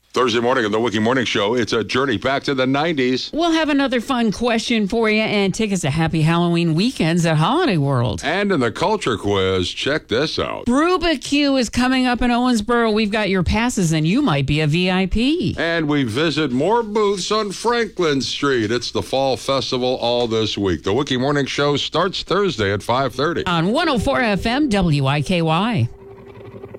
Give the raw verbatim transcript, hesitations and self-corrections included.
Thursday morning on the Wiki Morning Show, it's a journey back to the nineties. We'll have another fun question for you and tickets to Happy Halloween weekends at Holiday World. And in the culture quiz, check this out. Brubacue is coming up in Owensboro. We've got your passes and you might be a V I P. And we visit more booths on Franklin Street. It's the Fall Festival all this week. The Wiki Morning Show starts Thursday at five thirty. On one oh four F M W I K Y.